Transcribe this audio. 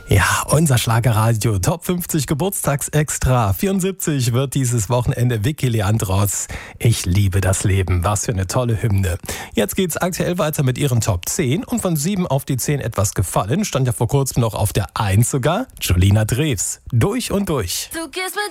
Ja, unser Schlagerradio Top 50 Geburtstagsextra. 74 wird dieses Wochenende Vicky Leandros. Ich liebe das Leben. Was für eine tolle Hymne. Jetzt geht's aktuell weiter mit ihren Top 10 und von 7 auf die 10 etwas gefallen. Stand ja vor kurzem noch auf der 1 sogar. Julina Drews. Durch und durch.